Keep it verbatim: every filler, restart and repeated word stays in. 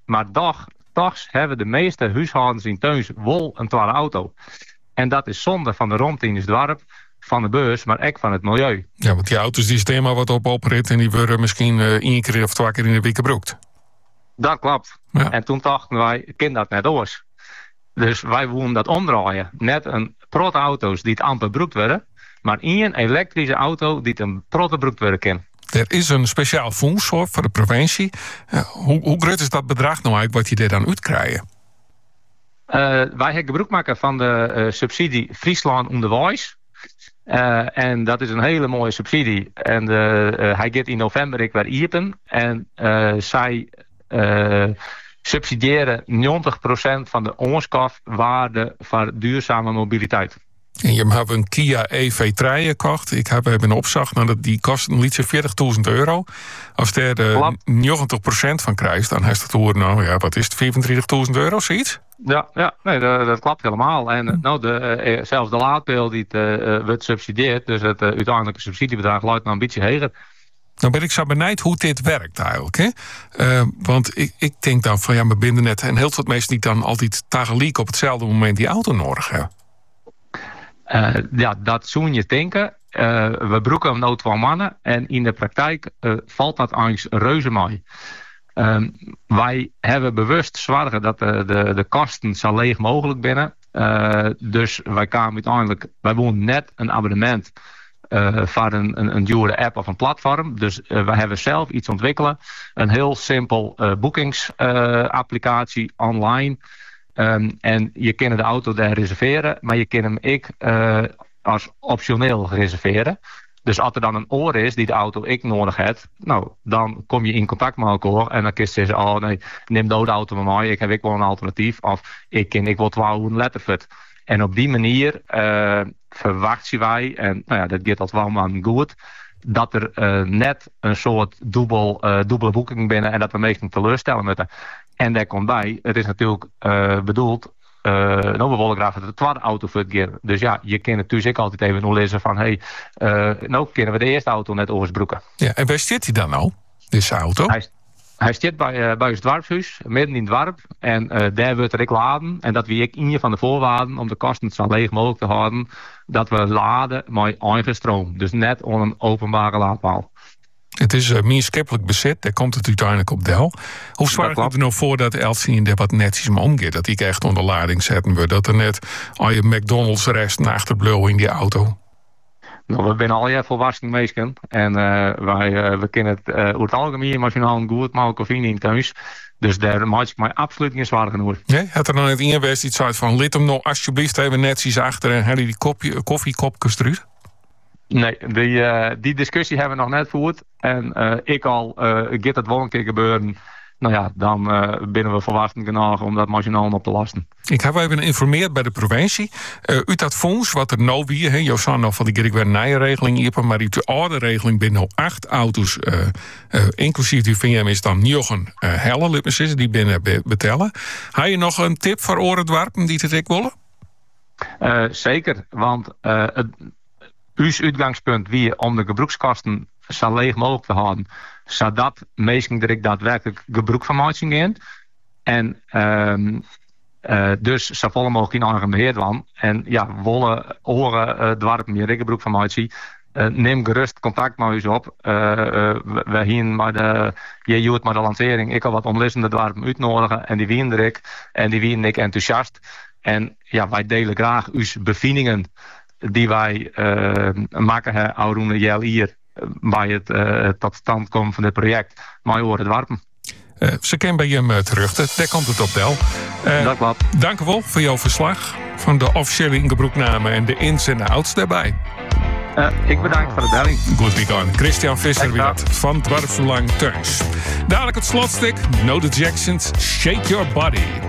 Maar toch, toch hebben de meeste huishoudens in thuis wel een tweede auto. En dat is zonde van de romte in het dorp, van de beurs, maar ook van het milieu. Ja, want die auto's die staan maar wat op oprit en die worden misschien uh, één keer of twee keer in de week gebruikt. Dat klopt. Ja. En toen dachten wij, ken dat net oors. Dus wij wilden dat omdraaien. Net een protte auto's die het amper gebruikt worden, maar één elektrische auto die het een protte gebruikt worden kan. Er is een speciaal fonds voor, voor de provincie. Uh, hoe, hoe groot is dat bedrag nou uit wat je er dan uitkrijgt? Uh, wij hebben gebruik maken van de uh, subsidie Friesland Onderwijs. Uh, en dat is een hele mooie subsidie. En uh, uh, hij gaat in november ik weer iepen. En uh, zij uh, subsidiëren negentig procent van de aanschafwaarde voor duurzame mobiliteit. En je hebt een Kia E V drie gekocht. Ik heb even een opzag. Nou, dat die kost een liedje veertigduizend euro. Als je er uh, negentig procent van krijgt, dan heeft het hoor, nou ja, wat is het, vijfentwintigduizend euro, zoiets? Ja, ja nee, dat, dat klopt helemaal. En hm. nou, de, uh, zelfs de laadpeel die het uh, wordt subsidieerd, dus het uh, uiteindelijke subsidiebedrag luidt nou een beetje hoger. Nou ben ik zo benieuwd hoe dit werkt eigenlijk. Hè? Uh, want ik, ik denk dan van ja, we binden net en heel veel mensen die dan altijd tegelijk op hetzelfde moment die auto nodig hebben. Uh, ja, dat zou je denken. Uh, we broeken hem nou twee mannen en in de praktijk uh, valt dat eigenlijk reuze mee. Um, wij hebben bewust zorgen dat de, de, de kosten zo leeg mogelijk binnen. Uh, dus wij kwamen uiteindelijk, wij willen net een abonnement uh, voor een, een, een dure app of een platform. Dus uh, wij hebben zelf iets ontwikkelen. Een heel simpel uh, boekingsapplicatie uh, online. Um, en je kan de auto daar reserveren, maar je kan hem ik uh, als optioneel reserveren. Dus als er dan een oor is die de auto ik nodig heb, nou, dan kom je in contact met elkaar en dan kun je zeggen, oh nee, neem de auto met mij, ik heb ik wel een alternatief. Of ik ken ik wil twaalf letterfut. En op die manier uh, verwachten wij, en nou ja, dat gaat als wel maar goed, dat er uh, net een soort dubbel, uh, dubbele boeking binnen en dat we meestal teleurstellen moeten. En daar komt bij, het is natuurlijk uh, bedoeld, uh, nou we willen graag dat de tweede auto verkeer. Dus ja, je kan natuurlijk altijd even nog lezen van, hey, uh, nou kunnen we de eerste auto net oversbroeken. Ja, en waar zit hij dan nou, deze auto? Hij, hij zit bij, uh, bij het dwarpshuis, midden in het dorp. En uh, daar wordt er ik laden. En dat wie ik in je van de voorwaarden, om de kosten zo leeg mogelijk te houden, dat we laden met eigen stroom. Dus net op een openbare laadpaal. Het is uh, meer schippelijk bezet, daar komt het uiteindelijk op del. Hoe zorgt het er nou voor dat Elsie in de wat netjes mee omgaat? Dat ik echt onder lading zetten wordt? Dat er net al je McDonald's rest achterbleeuw in die auto? Nou, we zijn al je volwassen mensen. En uh, wij uh, we kennen het uh, over het algemeen emotioneel goed, maar ook koffie in thuis. Dus daar maak ik mij absoluut niet zwaar genoeg. Nee? Had er dan net ingeweest iets uit van, lid hem nou alsjeblieft even netjes achter en heb je die kopje, koffiekopjes eruit? Nee, die, uh, die discussie hebben we nog net gevoerd. En uh, ik al, uh, gaat het wel een keer gebeuren, nou ja, dan uh, binnen we volwassen genoeg om dat machinaal op te lasten. Ik heb even geïnformeerd bij de provincie. Uh, uit dat fonds, wat er nou weer, he, jou zei nog van die weer een nieuwe regeling hier, maar die de oude regeling binnen nou acht auto's, uh, uh, inclusief die V M is dan negen uh, helle lippensis, die binnen be- betellen. Heb je nog een tip voor oorendwarpen die het ik willen? Uh, zeker, want uh, het uw uitgangspunt wie om de gebruikskosten zo leeg mogelijk te houden, zodat mensen er daadwerkelijk gebruik van maken gaan. En um, uh, dus zo vol mogelijk in eigen beheer van. En ja, wollen oren uh, dwarpen meer gebruik van maken. Uh, neem gerust contact met ons op. Uh, uh, we hier maar de, je doet maar de lancering. Ik al wat omlissende dwarpen uitnodigen en die wien er ik en die wien ik enthousiast. En ja, wij delen graag uw bevindingen die wij uh, maken hebben, Auroene Jel hier, bij het uh, tot stand komen van dit project, maar horen het warpen. Uh, ze kennen bij hem uh, terug, daar komt het op del. Uh, dat klopt. Dank u wel voor jouw verslag van de officiële ingebroekname en de ins en de outs daarbij. Uh, ik bedank voor de belling. Goed weekend. Christian Visser weer van Dwarpsverlang Thuis. Dadelijk het slotstuk, No The Jacksons, Shake Your Body.